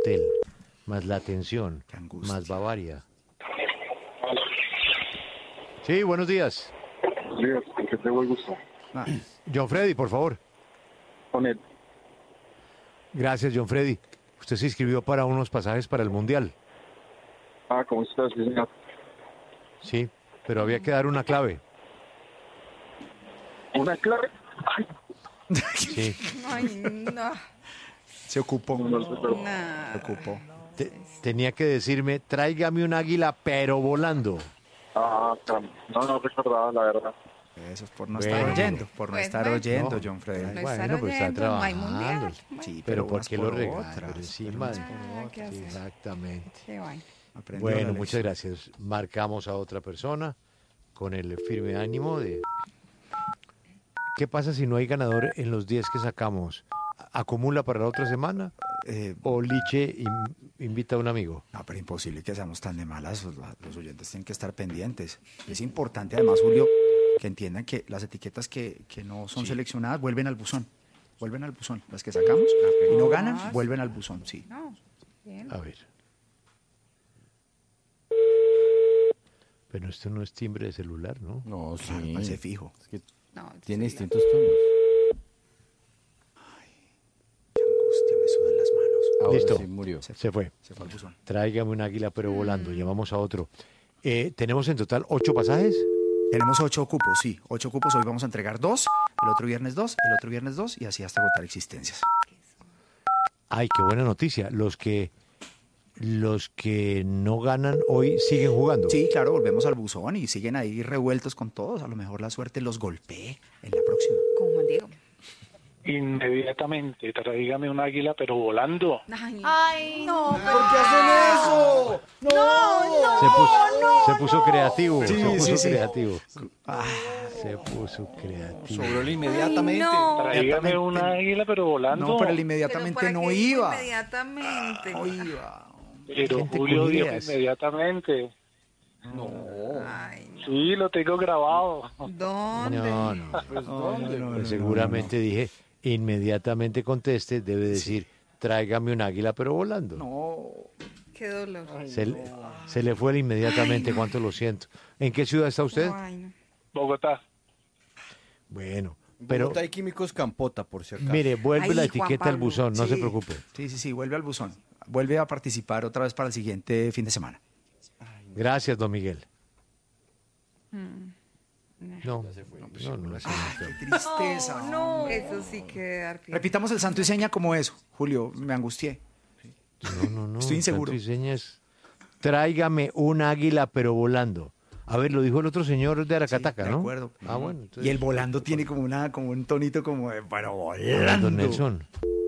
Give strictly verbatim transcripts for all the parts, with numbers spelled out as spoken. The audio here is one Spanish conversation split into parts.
hotel, más la atención, más Bavaria. Sí, buenos días. Buenos días, ¿con qué tengo el gusto? Ah, John Freddy, por favor. Con él. Gracias, John Freddy. Usted se inscribió para unos pasajes para el Mundial. Ah, ¿cómo estás, sí, señor? Sí, pero había que dar una clave. ¿Una clave? Ay. Sí. Ay, no. Se ocupó. No, no, pero- Nah. Se ocupó. Te- tenía que decirme, tráigame un águila, pero volando. Ah, caramba. No, no recordaba, la verdad. Eso es por no Bueno. estar oyendo, por no Pues estar bueno. oyendo, No. John Freddy. Lo Bueno, estar pues está oyendo, no hay trabajando. mundial. Bueno, Sí, Pero ¿por unas qué lo por regala? otras, Pero sí, pero man. unas por Ah, ¿qué otras. hacer? Exactamente. qué vaina. Aprendió Bueno, la muchas lección. gracias. Marcamos a otra persona con el firme ánimo de... ¿Qué pasa si no hay ganador en los diez que sacamos? ¿Acumula para la otra semana? Eh, ¿O Liche in- invita a un amigo? No, pero imposible que seamos tan de malas. Los, los oyentes tienen que estar pendientes. Es importante, además, Julio, que entiendan que las etiquetas que, que no son seleccionadas vuelven al buzón. Vuelven al buzón. Las que sacamos y no ganan, vuelven al buzón, sí. No, bien. A ver. Pero esto no es timbre de celular, ¿no? No, sí. Claro, parece fijo. Es que No, tiene sí. distintos tonos. Qué angustia, me sudan las manos. Ahora Listo. sí murió. Se fue. Se fue al buzón. Tráigame un águila, pero volando. Llamamos a otro. Eh, ¿Tenemos en total ocho pasajes? Tenemos ocho cupos, sí. Ocho cupos. Hoy vamos a entregar dos. El otro viernes dos. El otro viernes dos. Y así hasta agotar existencias. Ay, qué buena noticia. Los que los que no ganan hoy siguen jugando. Sí, claro, volvemos al buzón y siguen ahí revueltos con todos. A lo mejor la suerte los golpee en la próxima. Con Juan Diego. Inmediatamente, tráigame un águila, pero volando. Ay, Ay, no, ¿Por qué hacen eso? Se puso, se puso creativo. Sí, se puso sí, sí. creativo. Se puso creativo. Sobró inmediatamente. no. Tráigame un águila, pero volando. No, pero el pero inmediatamente ¿para no qué dijo iba. Inmediatamente. No iba. Pero Gente Julio con dijo ideas. inmediatamente. Ay, no. Sí, lo tengo grabado. ¿Dónde? No, no. Pues, No, ¿dónde? no, no, Pues no, seguramente dije, inmediatamente conteste, debe decir, tráigame un águila, pero volando. No. Qué dolor. Se, le, se le fue el inmediatamente, cuánto lo siento. ¿En qué ciudad está usted? Ay, no. Bogotá. Bueno, Pero pero Bogotá hay químicos Campota, por si acaso. mire, vuelve Ay, la Juan etiqueta al Pablo. buzón, no Sí. se preocupe. Sí, sí, sí, vuelve al buzón. Vuelve a participar otra vez para el siguiente fin de semana. Gracias, don Miguel. Mm. No, no, no, no, Qué tristeza. No, eso sí que debe dar pie. Repitamos el santo y seña como eso. Julio, me angustié. no, no, no, Estoy inseguro. santo y señas. Tráigame un águila, pero volando. A ver, lo dijo el otro señor de Aracataca, de ¿no? acuerdo. Ah, bueno. entonces- Y el volando tiene como una, como un tonito como de, pero Ah, volando. don Nelson.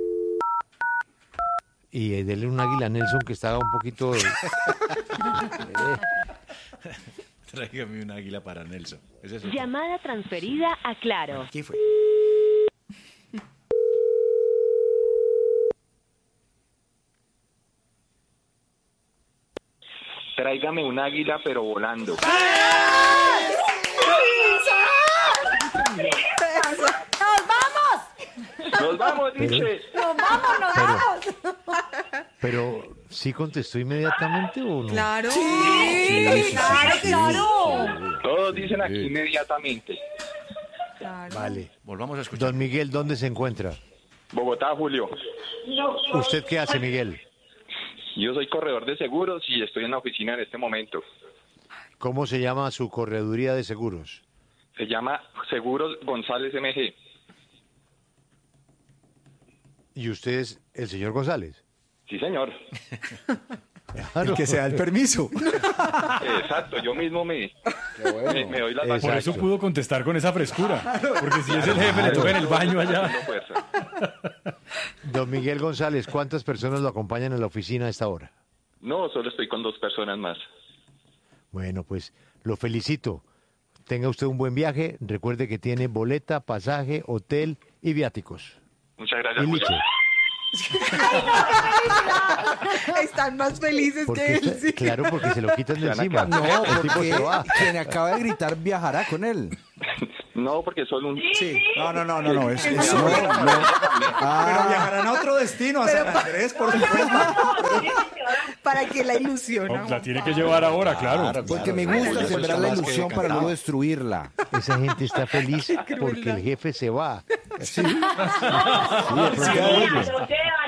Y eh, dele un águila a Nelson que estaba un poquito... eh, Tráigame un águila para Nelson. ¿Es eso? Llamada transferida a Claro. ¿Qué fue? Tráigame un águila, pero volando. ¡Nos vamos! ¡Nos vamos, dice! ¡Nos vamos, nos Pero- vamos! pero, ¿sí contestó inmediatamente o no? Claro. Sí, claro, claro. Todos dicen aquí inmediatamente. Claro. Vale. Volvamos a escuchar. Don Miguel, ¿dónde se encuentra? Bogotá, Julio. ¿Usted qué hace, Miguel? Yo soy corredor de seguros y estoy en la oficina en este momento. ¿Cómo se llama su correduría de seguros? Se llama Seguros González M G. ¿Y usted es el señor González? Sí, señor. El que se da el permiso. Exacto, yo mismo me, me, me doy las Exacto. Por eso pudo contestar con esa frescura. Porque si es el jefe, le toca en el baño allá. Tengo fuerza. Don Miguel González, ¿cuántas personas lo acompañan en la oficina a esta hora? No, solo estoy con dos personas más. Bueno, pues lo felicito. Tenga usted un buen viaje. Recuerde que tiene boleta, pasaje, hotel y viáticos. Muchas gracias, Y Julio. liche. Están más felices Porque que él. está- Sí. claro, porque se lo quitan de encima. No, el tipo porque se va. quien acaba de gritar viajará con él. No, porque solo un... Sí. No, no, no, no, no. Es, es- No, no. Pero Ah, viajarán a otro destino, a San Andrés, por supuesto. Pero para que la ilusiona. No, la tiene que llevar ahora, claro. Porque me claro. gusta Eso sembrar está la más que ilusión para cantado. luego destruirla. Esa gente está feliz porque el jefe se va. Sí. Sí, de pronto vuelve.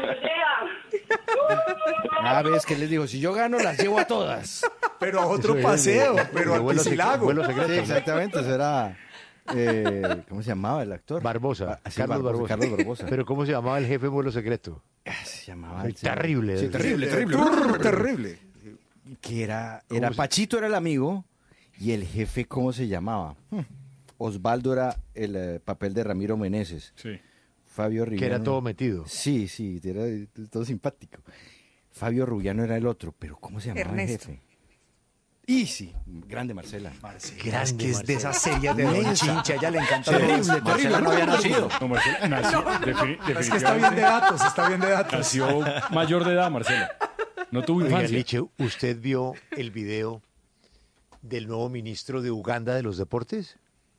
Ah, ves que les digo, si yo gano las llevo a todas. Pero a otro Eso es paseo, de- pero de al vuelo sec- Piscilago. vuelo secreto. Sí, exactamente, será... eh, ¿Cómo se llamaba el actor? Barbosa, Ah, sí, Carlos Barbosa. Carlos Barbosa. Pero ¿cómo se llamaba el jefe en vuelo secreto? Ah, se llamaba... Muy terrible. Sí, terrible, terrible. Terrible, terrible. Que era, era se- Pachito era el amigo y el jefe, ¿cómo se llamaba? Hmm. Osvaldo era el eh, papel de Ramiro Meneses. Sí. Fabio Rubiano. Que era todo metido. Sí, sí, era todo simpático. Fabio Rubiano era el otro, pero ¿cómo se llamaba Ernesto. el jefe? Y sí, grande Marcela. Marcela, es que es de Marcela. esas series de Don Chincha, ella le encanta. Terrible, Marcela terrible. no había nacido. No, Marcela, nació, defini- Es que está bien de definitivamente datos, está bien de datos. nació mayor de edad, Marcela. No tuvo Oiga, infancia. Liche, ¿usted vio el video del nuevo ministro de Uganda de los deportes?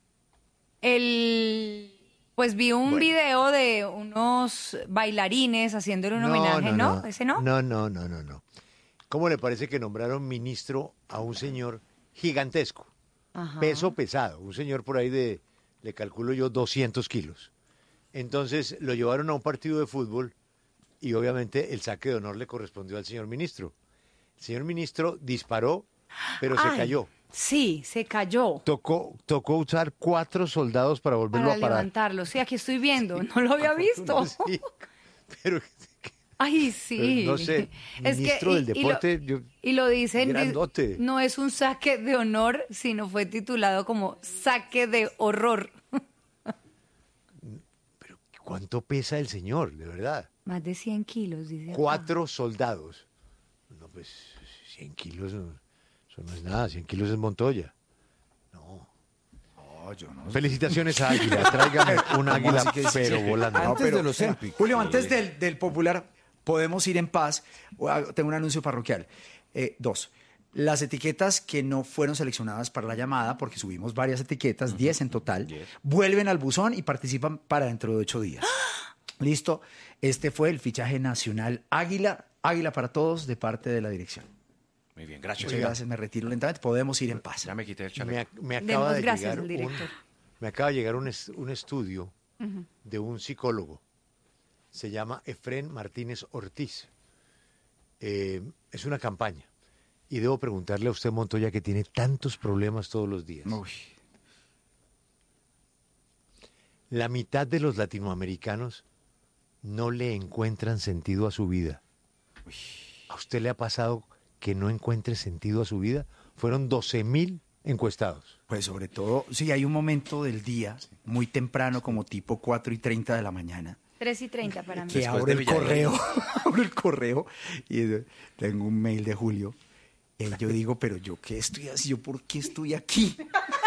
El... Pues vi un Bueno. video de unos bailarines haciéndole un homenaje, ¿no? ¿Ese no? No, no, no, no, no. ¿Cómo le parece que nombraron ministro a un señor gigantesco? Ajá. Peso pesado, un señor por ahí de, le calculo yo, doscientos kilos. Entonces lo llevaron a un partido de fútbol y obviamente el saque de honor le correspondió al señor ministro. El señor ministro disparó, pero se Ay, cayó. Sí, se cayó. Tocó, tocó usar cuatro soldados para volverlo Para a parar. levantarlo. Sí, aquí estoy viendo. No lo había visto. Sí, pero Ay, sí. Pero no sé, ministro del deporte, Y yo- lo, y lo dicen, di- grandote. no es un saque de honor, sino fue titulado como saque de horror. ¿cuánto pesa el señor, de verdad? Más de cien kilos, dice. acá. Cuatro soldados. No, pues cien kilos, no, eso no es nada, cien kilos es Montoya. No. No, yo no. Felicitaciones a Águila, tráigame un águila, así que sí, pero sí. volando. Antes pero, de los mira, Empic. Julio, antes del, del popular, podemos ir en paz. Tengo un anuncio parroquial. Eh, dos. Las etiquetas que no fueron seleccionadas para la llamada, porque subimos varias etiquetas, diez en total, vuelven al buzón y participan para dentro de ocho días. Listo. Este fue el fichaje nacional Águila, Águila para todos de parte de la dirección. Muy bien, gracias. Muchas gracias, me retiro lentamente. Podemos ir en paz. Ya me quité el Me, chaleco. ac- me Demos acaba de gracias llegar al un, director. me acaba de llegar un, es- un estudio de un psicólogo. Se llama Efrén Martínez Ortiz. Eh, es una campaña. Y debo preguntarle a usted, Montoya, que tiene tantos problemas todos los días. Uy. La mitad de los latinoamericanos no le encuentran sentido a su vida. ¿A usted le ha pasado que no encuentre sentido a su vida? Fueron doce mil encuestados. Pues sobre todo, sí, hay un momento del día, muy temprano, como tipo cuatro y treinta de la mañana, tres y treinta para mí. que Después abro de el Villarreal. correo, abro el correo y eh, tengo un mail de Julio. Y yo digo, pero yo qué estoy haciendo, yo por qué estoy aquí.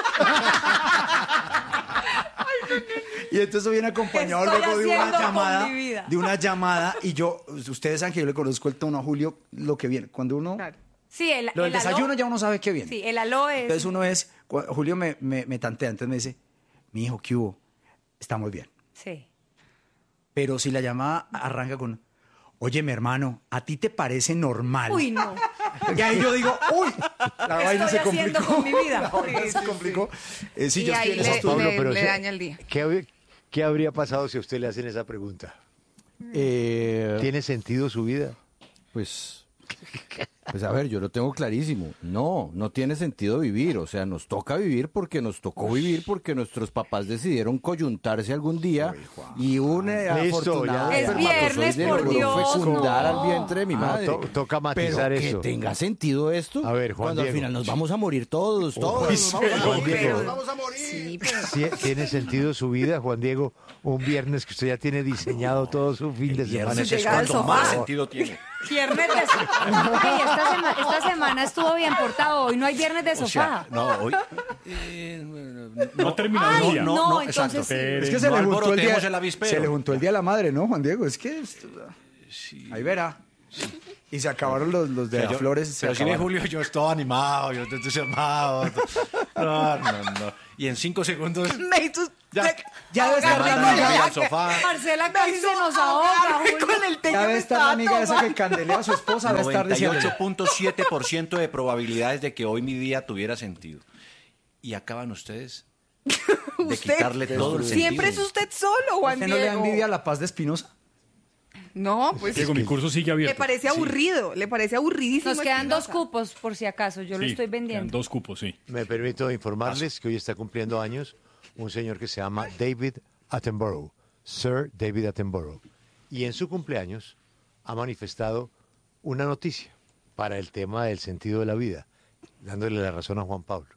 Y entonces viene acompañado ¿Qué estoy luego de una haciendo con llamada, mi vida? de una llamada, y yo, ustedes saben que yo le conozco el tono a Julio, lo que viene. Cuando uno, Claro. Sí, el, lo del el aló- desayuno ya uno sabe qué viene. Sí, el aló es... Entonces uno es, cu- Julio me, me, me tantea, entonces me dice, mi hijo, ¿qué hubo? Estamos bien. Sí. Pero si la llamada arranca con, oye, mi hermano, ¿a ti te parece normal? Uy, no. Y ahí yo digo, uy, la ¿Qué vaina se estoy haciendo complicó. con mi vida? La vaina Sí, se sí, complicó. Eh, sí, Y yo estoy ahí en ese le- estudio. le- pero le ese- daña el día. ¿Qué, habría- qué habría pasado si a usted le hacen esa pregunta? Eh, ¿Tiene sentido su vida? Pues, pues a ver, yo lo tengo clarísimo. No, no tiene sentido vivir. O sea, nos toca vivir porque nos tocó vivir porque nuestros papás decidieron coyuntarse algún día y un eh, Listo, afortunado ya. Es viernes, espermatozoide por logró Dios, fecundar no. al vientre de mi Ah, madre. to- toca matizar Pero eso. que tenga sentido esto. A ver, Juan cuando Diego. al final nos vamos a morir todos, todos. nos vamos a Juan morir, Diego. nos vamos a morir. Sí, pero ¿Sí- ¿Tiene sentido su vida, Juan Diego? Un viernes que usted ya tiene diseñado todo su fin de semana. Su llegada al Cuando sofá. más sentido tiene. Viernes de sofá. Ey, esta, sema- esta semana estuvo bien portado. Hoy no hay viernes de O sofá. sea, no, hoy. eh, No terminó Ay, el día. no, no, no, entonces exacto. sí. Es que se No le juntó el día, alborotemos el avispero. se le juntó el día a la madre, ¿no, Juan Diego? Es que esto- ahí verá. Y se acabaron los, los de Pero las yo- flores. Se pero si ve acabaron. Julio, yo estoy animado, yo estoy entusiasmado. No, no, no. Y en cinco segundos me hizo- Ya. Ya debe estar Me la mandan a amiga, dormir al sofá. Marcela Me casi hizo se nos ahoga, ahogarme Julio. con el té ya que debe me estar la estaba amiga esa que tomando. candelea a su esposa, debe estar diciendo. noventa y ocho punto siete por ciento de probabilidades de que hoy mi día tuviera sentido. Y acaban ustedes de Usted quitarle todo el sentido. siempre es usted solo, Juan ¿Usted no le da Diego. envidia a la paz de Espinosa? No, pues Diego, mi curso sigue le abierto. parece aburrido, le parece aburridísimo. Nos quedan dos Espinosa. cupos, por si acaso. Yo lo Sí, estoy quedan vendiendo. dos cupos, sí. Me permito informarles que hoy está cumpliendo años un señor que se llama David Attenborough, Sir David Attenborough. Y en su cumpleaños ha manifestado una noticia para el tema del sentido de la vida, dándole la razón a Juan Pablo.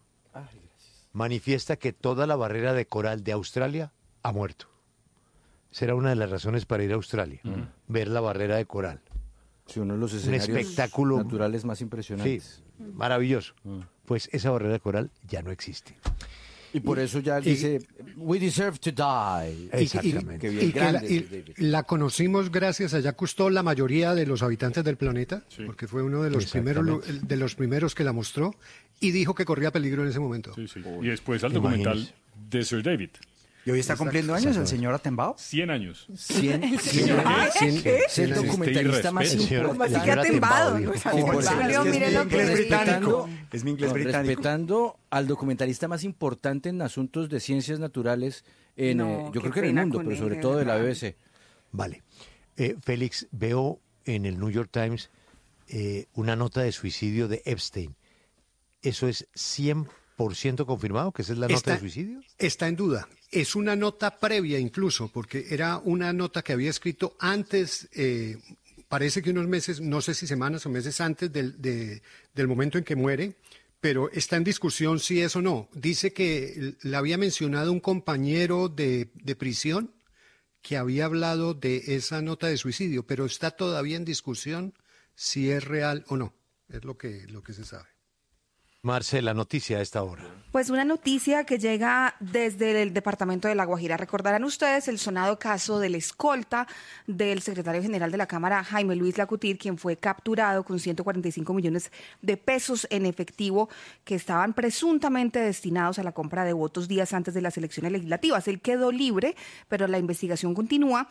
Manifiesta que toda la barrera de coral de Australia ha muerto. Será una de las razones para ir a Australia, ver la barrera de coral. Sí, uno de los Un escenarios espectáculo naturales más Sí, impresionantes. maravilloso. Pues esa barrera de coral ya no existe. Y por eso ya dice, we deserve to die. Exactamente. Qué Y bien, que la, grande, y Sir David. la conocimos gracias a Jacques Cousteau, la mayoría de los habitantes del planeta, porque fue uno de los primeros lu- de los primeros que la mostró y dijo que corría peligro en ese momento. Sí, sí. Y después al documental Imagínese. de Sir David. ¿Y hoy está cumpliendo años el señor Attenborough? cien años. Cien, Cien- cien- es el cien años. documentalista más El señor- Como así importante. que señora atembado, Tembado, no dijo. sale Por por eso. nada. Julio, mire lo que inglés es británico. Es mi inglés No, británico. respetando al documentalista más importante en asuntos de ciencias naturales, en, No, eh, yo qué creo que en el pena mundo, con pero él, sobre de todo de la verdad. B B C. Vale. Eh, Félix, veo en el New York Times eh, una nota de suicidio de Epstein. ¿Eso es cien por ciento confirmado que esa es la nota Está- de suicidio? Está en duda. Es una nota previa incluso, porque era una nota que había escrito antes, eh, parece que unos meses, no sé si semanas o meses antes del, de- del momento en que muere, pero está en discusión si es o no. Dice que le había mencionado un compañero de, de prisión que había hablado de esa nota de suicidio, pero está todavía en discusión si es real o no. Es lo que, lo que se sabe. Marcela, noticia a esta hora. Pues una noticia que llega desde el departamento de La Guajira. Recordarán ustedes el sonado caso del escolta del secretario general de la Cámara, Jaime Luis Lacutir, quien fue capturado con ciento cuarenta y cinco millones de pesos en efectivo que estaban presuntamente destinados a la compra de votos días antes de las elecciones legislativas. Él quedó libre, pero la investigación continúa.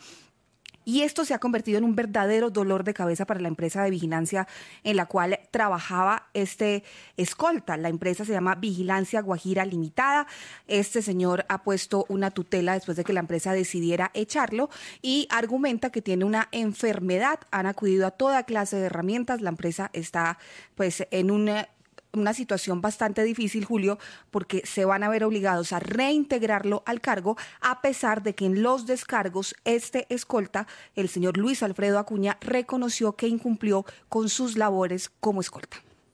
Y esto se ha convertido en un verdadero dolor de cabeza para la empresa de vigilancia en la cual trabajaba este escolta. La empresa se llama Vigilancia Guajira Limitada. Este señor ha puesto una tutela después de que la empresa decidiera echarlo y argumenta que tiene una enfermedad. Han acudido a toda clase de herramientas. La empresa está pues en una... una situación bastante difícil, Julio, porque se van a ver obligados a reintegrarlo al cargo, a pesar de que en los descargos este escolta, el señor Luis Alfredo Acuña, reconoció que incumplió con sus labores como escolta.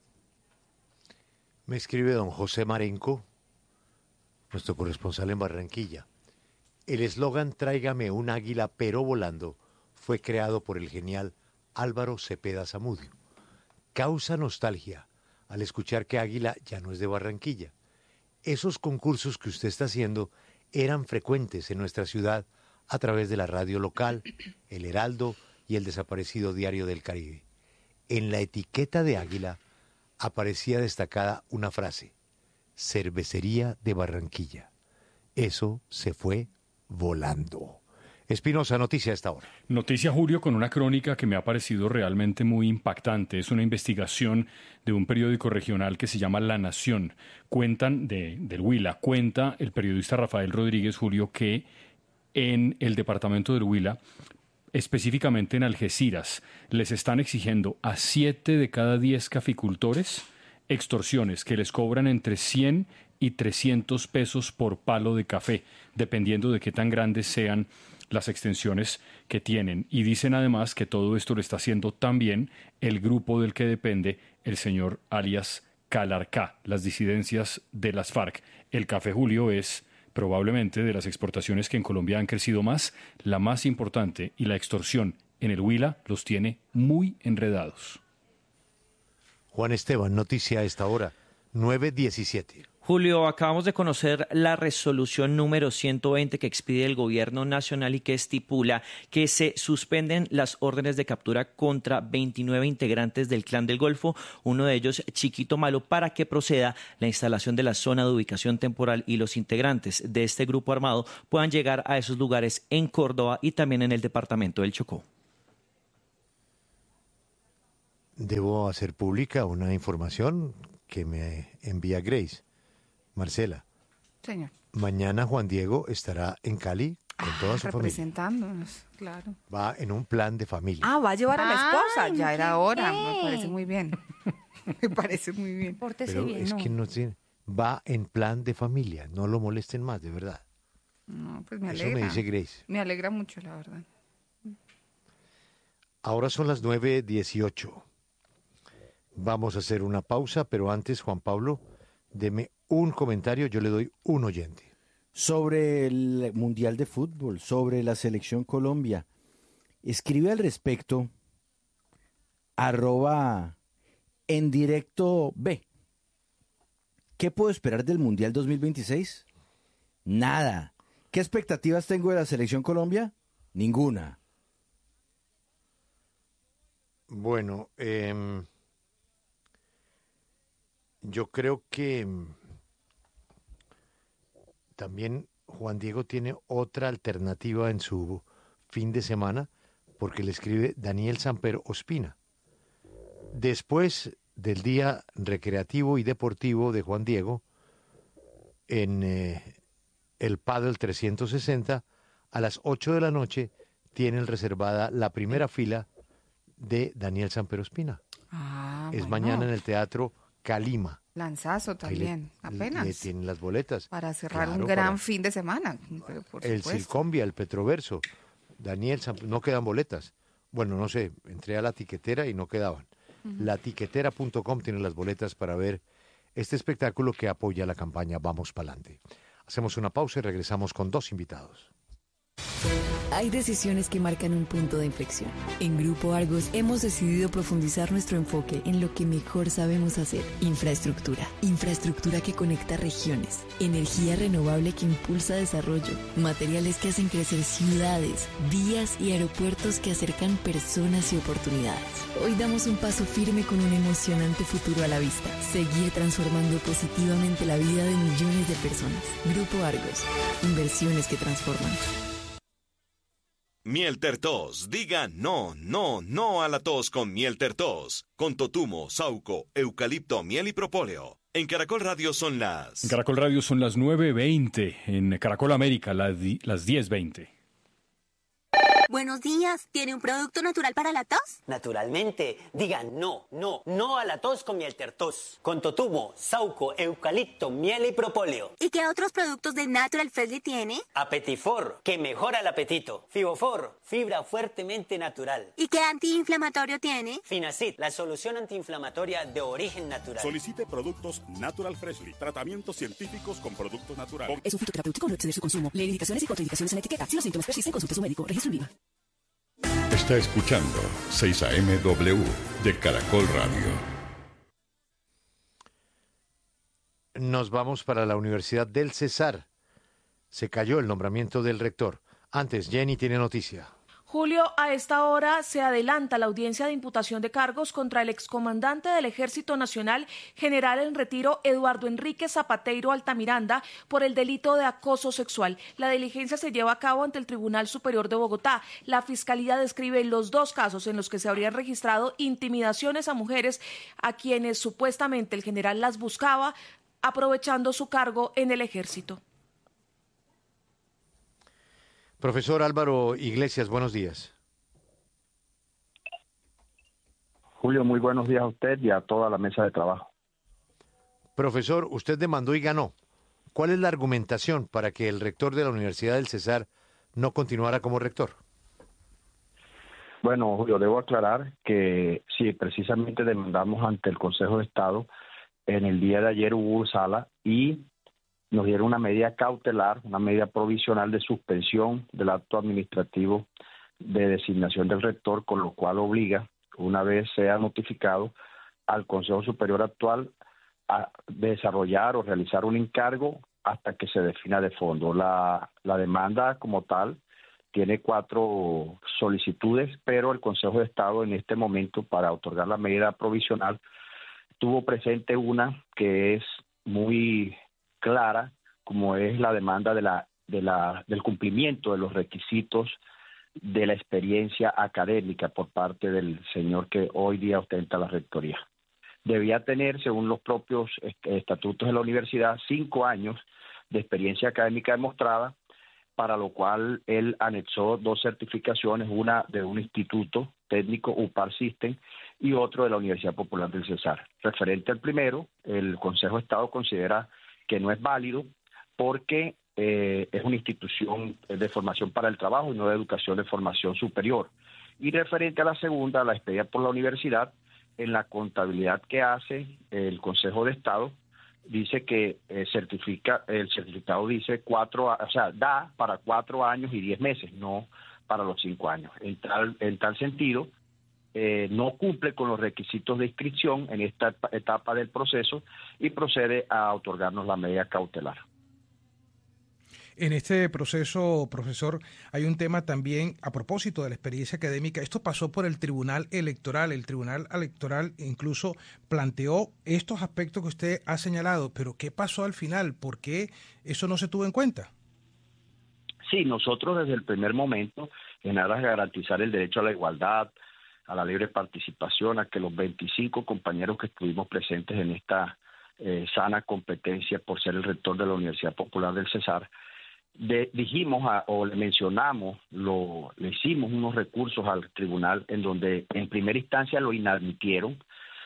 Me escribe don José Marenco, nuestro corresponsal en Barranquilla. El eslogan Tráigame un águila pero volando fue creado por el genial Álvaro Cepeda Zamudio. Causa nostalgia al escuchar que Águila ya no es de Barranquilla. Esos concursos que usted está haciendo eran frecuentes en nuestra ciudad a través de la radio local, el Heraldo y el desaparecido Diario del Caribe. En la etiqueta de Águila aparecía destacada una frase: Cervecería de Barranquilla. Eso se fue volando. Espinosa, noticia a esta hora. Noticia, Julio, con una crónica que me ha parecido realmente muy impactante. Es una investigación de un periódico regional que se llama La Nación. Cuentan, de, del Huila, cuenta el periodista Rafael Rodríguez, Julio, que en el departamento del Huila, específicamente en Algeciras, les están exigiendo a siete de cada diez caficultores extorsiones que les cobran entre cien y trescientos pesos por palo de café, dependiendo de qué tan grandes sean las extensiones que tienen. Y dicen además que todo esto lo está haciendo también el grupo del que depende el señor alias Calarcá, las disidencias de las FARC. El café, Julio, es probablemente de las exportaciones que en Colombia han crecido más, la más importante, y la extorsión en el Huila los tiene muy enredados. Juan Esteban, noticia a esta hora, nueve diecisiete. Julio, acabamos de conocer la resolución número ciento veinte que expide el gobierno nacional y que estipula que se suspenden las órdenes de captura contra veintinueve integrantes del Clan del Golfo, uno de ellos Chiquito Malo, para que proceda la instalación de la zona de ubicación temporal y los integrantes de este grupo armado puedan llegar a esos lugares en Córdoba y también en el departamento del Chocó. Debo hacer pública una información que me envía Grace. Marcela, señor. Mañana Juan Diego estará en Cali con ah, toda su representándonos, familia. Claro. Va en un plan de familia. Ah, va a llevar a la esposa, Ay, ya era hora, bien. me parece muy bien. Me parece muy bien. Pórtese Pero bien, es ¿no? que no tiene, va en plan de familia, no lo molesten más, de verdad. No, pues me Eso alegra. me dice Grace. Me alegra mucho, la verdad. Ahora son las nueve dieciocho. Vamos a hacer una pausa, pero antes, Juan Pablo, deme un comentario, yo le doy un oyente. Sobre el Mundial de Fútbol, sobre la Selección Colombia. Escribe al respecto, arroba en directo B. ¿Qué puedo esperar del Mundial dos mil veintiséis? Nada. ¿Qué expectativas tengo de la Selección Colombia? Ninguna. Bueno, eh, yo creo que también Juan Diego tiene otra alternativa en su fin de semana, porque le escribe Daniel Samper Ospina. Después del día recreativo y deportivo de Juan Diego, en eh, el Paddle trescientos sesenta, a las ocho de la noche, tienen reservada la primera fila de Daniel Samper Ospina. Ah, es bueno. mañana en el Teatro Calima. Lanzazo también, le, apenas. Le tienen las boletas. Para cerrar Claro, un gran para fin de semana. Pero por el supuesto. Silcombia, el Petroverso. Daniel, Samper, no quedan boletas. Bueno, no sé, entré a la tiquetera y no quedaban. Uh-huh. La tiquetera punto com tiene las boletas para ver este espectáculo que apoya la campaña Vamos Pa'lante. Hacemos una pausa y regresamos con dos invitados. Hay decisiones que marcan un punto de inflexión. En Grupo Argos hemos decidido profundizar nuestro enfoque en lo que mejor sabemos hacer: infraestructura. Infraestructura que conecta regiones, energía renovable que impulsa desarrollo, materiales que hacen crecer ciudades, vías y aeropuertos que acercan personas y oportunidades. Hoy damos un paso firme con un emocionante futuro a la vista: seguir transformando positivamente la vida de millones de personas. Grupo Argos, inversiones que transforman. Miel Tertos, diga no, no, no a la tos con Miel Tertos, con totumo, sauco, eucalipto, miel y propóleo. En Caracol Radio son las... En Caracol Radio son las nueve veinte, en Caracol América las, di- las diez veinte. Buenos días, ¿tiene un producto natural para la tos? Naturalmente, digan no, no, no a la tos con Miel Tertos, con totumo, sauco, eucalipto, miel y propóleo. ¿Y qué otros productos de Natural Freshly tiene? Apetifor, que mejora el apetito. Fibofor, fibra fuertemente natural. ¿Y qué antiinflamatorio tiene? Finacid, la solución antiinflamatoria de origen natural. Solicite productos Natural Freshly, tratamientos científicos con productos naturales. Es un fitoterapéutico, no exceder su consumo. Lee indicaciones y contraindicaciones en la etiqueta. Si los síntomas persisten, consulte a su médico. Registro en viva. Está escuchando seis A M W de Caracol Radio. Nos vamos para la Universidad del Cesar. Se cayó el nombramiento del rector. Antes, Jenny tiene noticia. Julio, a esta hora se adelanta la audiencia de imputación de cargos contra el excomandante del Ejército Nacional, general en retiro Eduardo Enrique Zapateiro Altamiranda, por el delito de acoso sexual. La diligencia se lleva a cabo ante el Tribunal Superior de Bogotá. La Fiscalía describe los dos casos en los que se habrían registrado intimidaciones a mujeres a quienes supuestamente el general las buscaba, aprovechando su cargo en el Ejército. Profesor Álvaro Iglesias, buenos días. Julio, muy buenos días a usted y a toda la mesa de trabajo. Profesor, usted demandó y ganó. ¿Cuál es la argumentación para que el rector de la Universidad del Cesar no continuara como rector? Bueno, Julio, debo aclarar que sí, precisamente demandamos ante el Consejo de Estado. En el día de ayer hubo sala y nos dieron una medida cautelar, una medida provisional de suspensión del acto administrativo de designación del rector, con lo cual obliga, una vez sea notificado, al Consejo Superior actual a desarrollar o realizar un encargo hasta que se defina de fondo. La, la demanda como tal tiene cuatro solicitudes, pero el Consejo de Estado en este momento, para otorgar la medida provisional, tuvo presente una que es muy clara, como es la demanda de la, de la, del cumplimiento de los requisitos de la experiencia académica por parte del señor que hoy día ostenta la rectoría. Debía tener, según los propios estatutos de la universidad, cinco años de experiencia académica demostrada, para lo cual él anexó dos certificaciones, una de un instituto técnico, U P A R System, y otro de la Universidad Popular del Cesar. Referente al primero, el Consejo de Estado considera que no es válido porque eh, es una institución de formación para el trabajo y no de educación de formación superior. Y referente a la segunda, la expedida por la universidad, en la contabilidad que hace el Consejo de Estado, dice que eh, certifica, el certificado dice cuatro, o sea, da para cuatro años y diez meses, no para los cinco años. En tal, en tal sentido, eh, no cumple con los requisitos de inscripción en esta etapa del proceso y procede a otorgarnos la medida cautelar. En este proceso, profesor, hay un tema también a propósito de la experiencia académica. Esto pasó por el Tribunal Electoral. El Tribunal Electoral incluso planteó estos aspectos que usted ha señalado. Pero ¿qué pasó al final? ¿Por qué eso no se tuvo en cuenta? Sí, nosotros desde el primer momento, en aras de garantizar el derecho a la igualdad, a la libre participación, a que los veinticinco compañeros que estuvimos presentes en esta eh, sana competencia por ser el rector de la Universidad Popular del Cesar, De, dijimos a, o le mencionamos, lo, le hicimos unos recursos al tribunal en donde en primera instancia lo inadmitieron,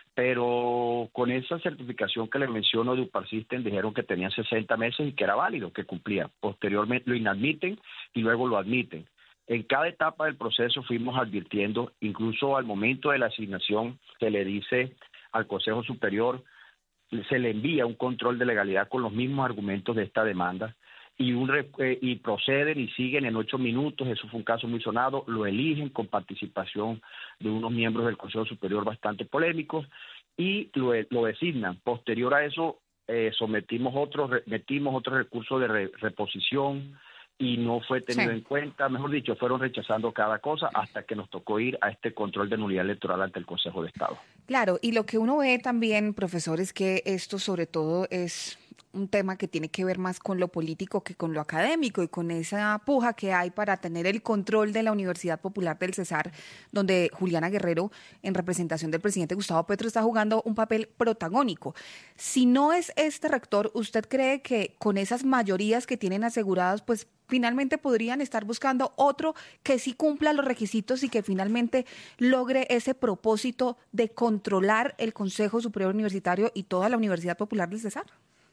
pero con esa certificación que le menciono de U P A R System dijeron que tenía sesenta meses y que era válido, que cumplía. Posteriormente lo inadmiten y luego lo admiten. En cada etapa del proceso fuimos advirtiendo, incluso al momento de la asignación se le dice al Consejo Superior, se le envía un control de legalidad con los mismos argumentos de esta demanda, y, un, eh, y proceden y siguen en ocho minutos, eso fue un caso muy sonado, lo eligen con participación de unos miembros del Consejo Superior bastante polémicos y lo, lo designan. Posterior a eso eh, sometimos otro, metimos otro recurso de re, reposición y no fue tenido sí. en cuenta, mejor dicho, fueron rechazando cada cosa hasta que nos tocó ir a este control de nulidad electoral ante el Consejo de Estado. Claro, y lo que uno ve también, profesor, es que esto sobre todo es un tema que tiene que ver más con lo político que con lo académico y con esa puja que hay para tener el control de la Universidad Popular del Cesar, donde Juliana Guerrero, en representación del presidente Gustavo Petro, está jugando un papel protagónico. Si no es este rector, ¿usted cree que con esas mayorías que tienen aseguradas, pues finalmente podrían estar buscando otro que sí cumpla los requisitos y que finalmente logre ese propósito de controlar el Consejo Superior Universitario y toda la Universidad Popular del Cesar?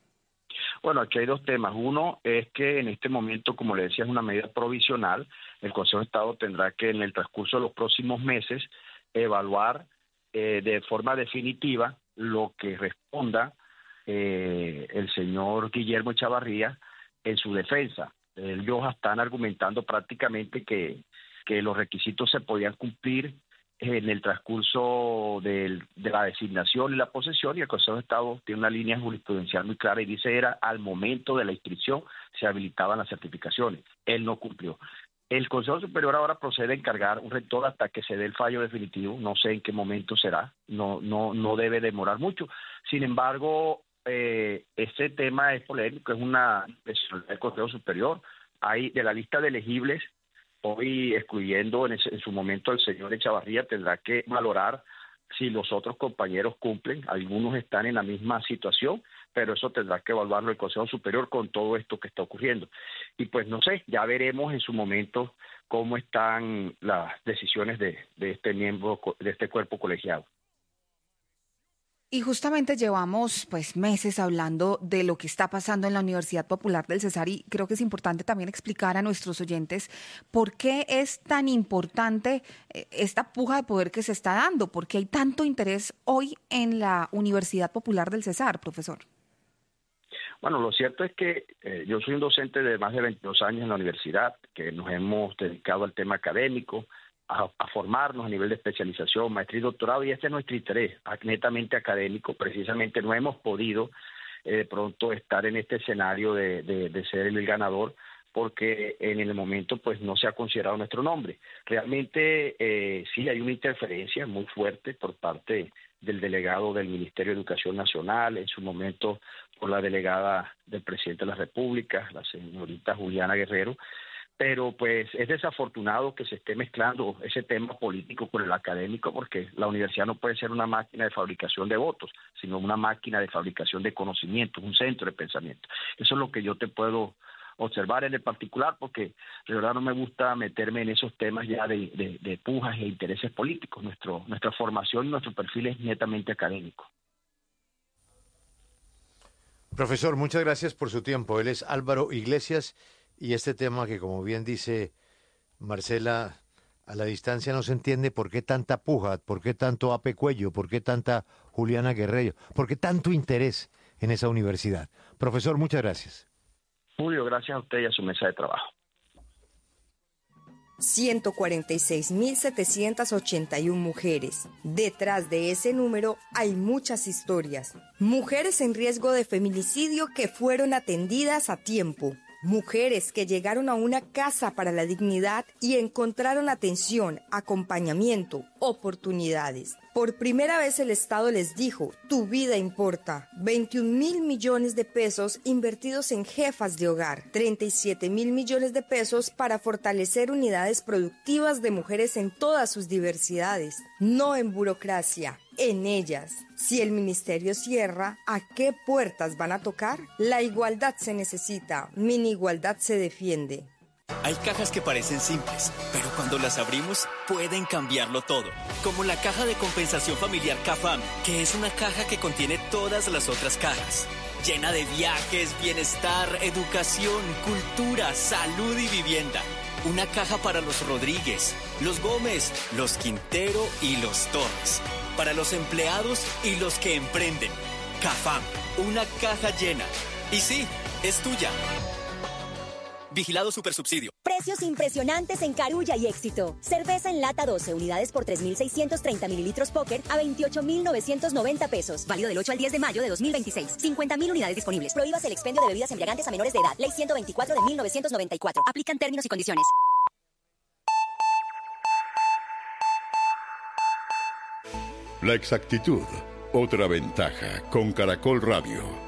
Bueno, aquí hay dos temas. Uno es que en este momento, como le decía, es una medida provisional. El Consejo de Estado tendrá que en el transcurso de los próximos meses evaluar eh, de forma definitiva lo que responda eh, el señor Guillermo Echavarría en su defensa. Ellos están argumentando prácticamente que, que los requisitos se podían cumplir en el transcurso del, de la designación y la posesión, y el Consejo de Estado tiene una línea jurisprudencial muy clara y dice era al momento de la inscripción se habilitaban las certificaciones. Él no cumplió. El Consejo Superior ahora procede a encargar un rector hasta que se dé el fallo definitivo, no sé en qué momento será, no, no, no debe demorar mucho. Sin embargo, eh, este tema es polémico, es una decisión del Consejo Superior. Hay de la lista de elegibles, hoy excluyendo en, ese, en su momento el señor Echavarría, tendrá que valorar si los otros compañeros cumplen. Algunos están en la misma situación, pero eso tendrá que evaluarlo el Consejo Superior con todo esto que está ocurriendo. Y pues no sé, ya veremos en su momento cómo están las decisiones de, de este miembro, de este cuerpo colegiado. Y justamente llevamos pues meses hablando de lo que está pasando en la Universidad Popular del Cesar y creo que es importante también explicar a nuestros oyentes por qué es tan importante esta puja de poder que se está dando, por qué hay tanto interés hoy en la Universidad Popular del Cesar, profesor. Bueno, lo cierto es que eh, yo soy un docente de más de veintidós años en la universidad, que nos hemos dedicado al tema académico, a, a formarnos a nivel de especialización, maestría y doctorado, y este es nuestro interés, netamente académico. Precisamente no hemos podido eh, de pronto estar en este escenario de, de, de ser el ganador, porque en el momento pues no se ha considerado nuestro nombre. Realmente eh, sí hay una interferencia muy fuerte por parte del delegado del Ministerio de Educación Nacional, en su momento por la delegada del presidente de la República, la señorita Juliana Guerrero, pero pues es desafortunado que se esté mezclando ese tema político con el académico, porque la universidad no puede ser una máquina de fabricación de votos, sino una máquina de fabricación de conocimientos, un centro de pensamiento. Eso es lo que yo te puedo observar en el particular, porque de verdad no me gusta meterme en esos temas ya de, de, de pujas e intereses políticos. Nuestro, nuestra formación y nuestro perfil es netamente académico. Profesor, muchas gracias por su tiempo. Él es Álvaro Iglesias, y este tema que, como bien dice Marcela, a la distancia no se entiende por qué tanta puja, por qué tanto Ape Cuello, por qué tanta Juliana Guerrero, por qué tanto interés en esa universidad. Profesor, muchas gracias. Julio, gracias a usted y a su mesa de trabajo. ciento cuarenta y seis mil setecientas ochenta y una mujeres. Detrás de ese número hay muchas historias. Mujeres en riesgo de feminicidio que fueron atendidas a tiempo. Mujeres que llegaron a una casa para la dignidad y encontraron atención, acompañamiento, oportunidades. Por primera vez el Estado les dijo, tu vida importa. veintiún mil millones de pesos invertidos en jefas de hogar. treinta y siete mil millones de pesos para fortalecer unidades productivas de mujeres en todas sus diversidades. No en burocracia, en ellas. Si el ministerio cierra, ¿a qué puertas van a tocar? La igualdad se necesita, mini igualdad se defiende. Hay cajas que parecen simples, pero cuando las abrimos pueden cambiarlo todo. Como la caja de compensación familiar CAFAM, que es una caja que contiene todas las otras cajas. Llena de viajes, bienestar, educación, cultura, salud y vivienda. Una caja para los Rodríguez, los Gómez, los Quintero y los Torres. Para los empleados y los que emprenden. CAFAM, una caja llena. Y sí, es tuya. Vigilado Supersubsidio. Precios impresionantes en Carulla y Éxito. Cerveza en lata doce unidades por tres mil seiscientos treinta mililitros Póker a veintiocho mil novecientos noventa pesos. Válido del ocho al diez de mayo de dos mil veintiséis. cincuenta mil unidades disponibles. Prohíbas el expendio de bebidas embriagantes a menores de edad. Ley ciento veinticuatro de mil novecientos noventa y cuatro. Aplican términos y condiciones. La exactitud, otra ventaja con Caracol Radio.